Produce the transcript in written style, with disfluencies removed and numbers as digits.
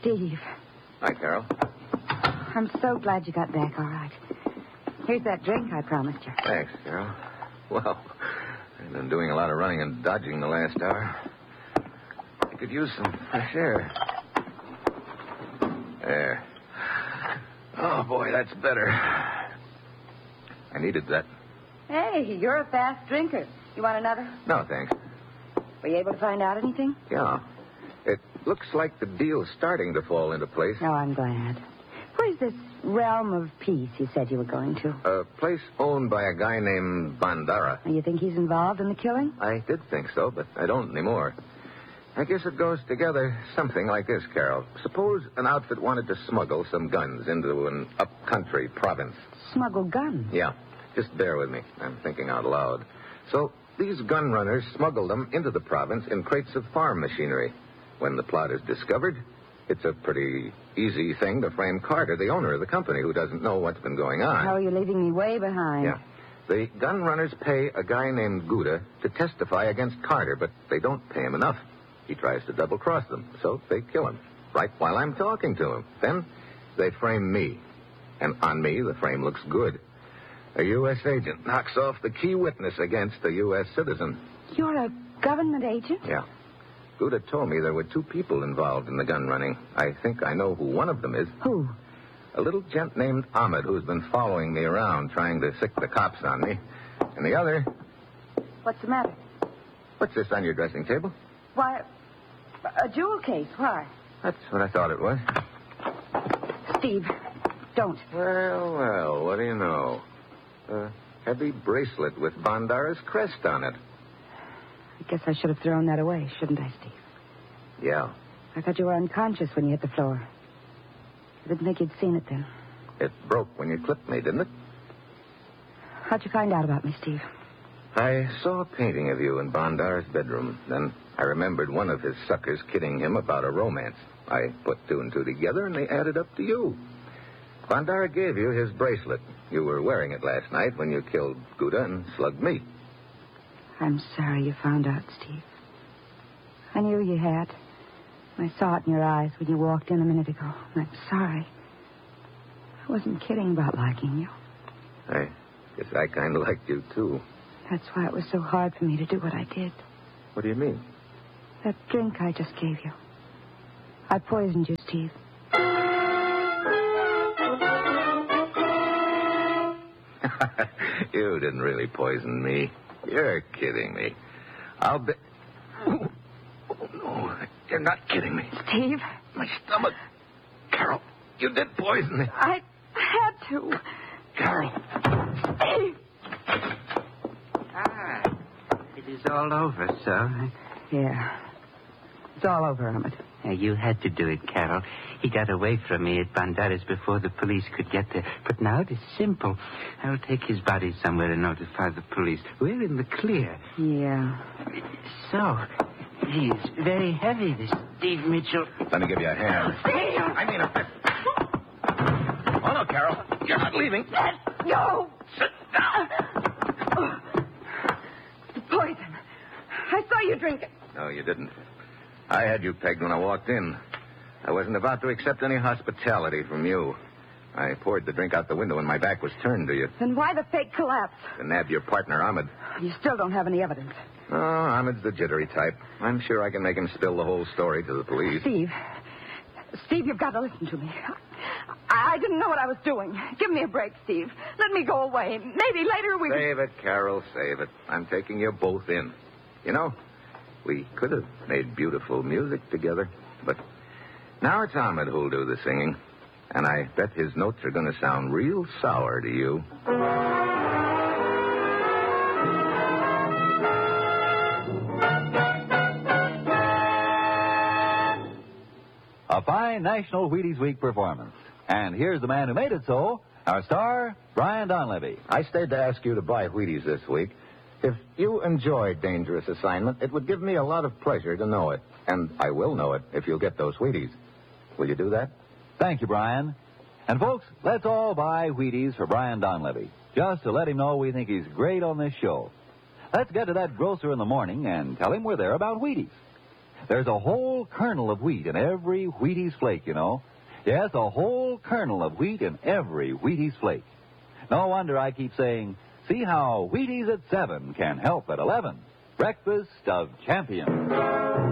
Steve. Hi, Carol. I'm so glad you got back all right. Here's that drink I promised you. Thanks, Carol. Well, I've been doing a lot of running and dodging the last hour. I could use some fresh air. There. Oh, boy, that's better. I needed that. Hey, you're a fast drinker. You want another? No, thanks. Were you able to find out anything? Yeah. It looks like the deal's starting to fall into place. Oh, I'm glad. Where's this Realm of Peace you said you were going to? A place owned by a guy named Bandara. You think he's involved in the killing? I did think so, but I don't anymore. I guess it goes together something like this, Carol. Suppose an outfit wanted to smuggle some guns into an up-country province. Smuggle guns? Yeah. Just bear with me. I'm thinking out loud. So these gun runners smuggle them into the province in crates of farm machinery. When the plot is discovered, it's a pretty easy thing to frame Carter, the owner of the company, who doesn't know what's been going on. Oh, you're leaving me way behind. Yeah. The gun runners pay a guy named Gouda to testify against Carter, but they don't pay him enough. He tries to double-cross them, so they kill him, right while I'm talking to him. Then they frame me. And on me, the frame looks good. A U.S. agent knocks off the key witness against a U.S. citizen. You're a government agent? Yeah. Gouda told me there were 2 people involved in the gun running. I think I know who one of them is. Who? A little gent named Ahmed who's been following me around trying to sick the cops on me. And the other... What's the matter? What's this on your dressing table? Why, a jewel case. Why? That's what I thought it was. Steve, don't. Well, what do you know? A heavy bracelet with Bandara's crest on it. I guess I should have thrown that away, shouldn't I, Steve? Yeah. I thought you were unconscious when you hit the floor. I didn't think you'd seen it then. It broke when you clipped me, didn't it? How'd you find out about me, Steve? I saw a painting of you in Bandara's bedroom. Then I remembered one of his suckers kidding him about a romance. I put 2 and 2 together, and they added up to you. Bandara gave you his bracelet. You were wearing it last night when you killed Gouda and slugged me. I'm sorry you found out, Steve. I knew you had. I saw it in your eyes when you walked in a minute ago. I'm sorry. I wasn't kidding about liking you. I guess I kind of liked you, too. That's why it was so hard for me to do what I did. What do you mean? That drink I just gave you. I poisoned you, Steve. You didn't really poison me. You're kidding me. I'll bet... Oh, no. You're not kidding me. Steve? My stomach. Carol, you did poison me. I had to. Carol. Steve! It is all over, sir. Yeah. It's all over, Ahmed. You had to do it, Carol. He got away from me at Bandara's before the police could get there. But now it is simple. I'll take his body somewhere and notify the police. We're in the clear. Yeah. So, he's very heavy, this Steve Mitchell. Let me give you a hand. Steve! I mean a fist. Oh, no, Carol. You're not leaving. Let go! Sit down. Poison. I saw you drink it. No, you didn't. I had you pegged when I walked in. I wasn't about to accept any hospitality from you. I poured the drink out the window when my back was turned to you. Then why the fake collapse? To nab your partner, Ahmed. You still don't have any evidence. Oh, Ahmed's the jittery type. I'm sure I can make him spill the whole story to the police. Steve, you've got to listen to me. I didn't know what I was doing. Give me a break, Steve. Let me go away. Maybe later we... Save it, Carol, save it. I'm taking you both in. You know, we could have made beautiful music together, but now it's Ahmed who'll do the singing. And I bet his notes are going to sound real sour to you. A fine National Wheaties Week performance. And here's the man who made it so, our star, Brian Donlevy. I stayed to ask you to buy Wheaties this week. If you enjoyed Dangerous Assignment, it would give me a lot of pleasure to know it. And I will know it if you'll get those Wheaties. Will you do that? Thank you, Brian. And, folks, let's all buy Wheaties for Brian Donlevy, just to let him know we think he's great on this show. Let's get to that grocer in the morning and tell him we're there about Wheaties. There's a whole kernel of wheat in every Wheaties flake, you know. Yes, a whole kernel of wheat in every Wheaties flake. No wonder I keep saying, see how Wheaties at 7 can help at 11. Breakfast of champions.